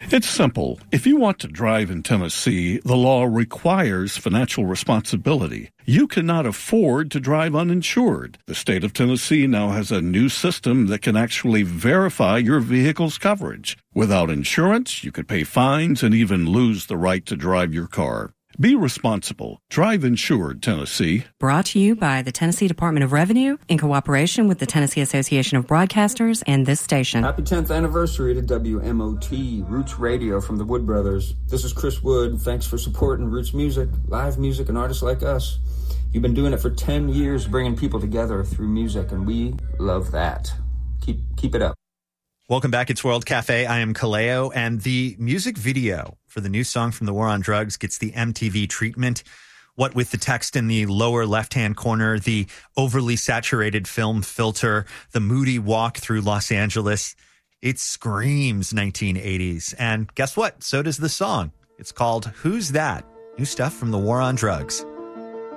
It's simple. If you want to drive in Tennessee, the law requires financial responsibility. You cannot afford to drive uninsured. The state of Tennessee now has a new system that can actually verify your vehicle's coverage. Without insurance, you could pay fines and even lose the right to drive your car. Be responsible. Drive insured, Tennessee. Brought to you by the Tennessee Department of Revenue in cooperation with the Tennessee Association of Broadcasters and this station. Happy 10th anniversary to WMOT, Roots Radio from the Wood Brothers. This is Chris Wood. Thanks for supporting Roots music, live music, and artists like us. You've been doing it for 10 years, bringing people together through music, and we love that. Keep it up. Welcome back. It's World Cafe. I am Kaleo, and the music video for the new song from the War on Drugs gets the MTV treatment. What with the text in the lower left-hand corner, the overly saturated film filter, the moody walk through Los Angeles, it screams 1980s. And guess what? So does the song. It's called Who's That? New stuff from the War on Drugs.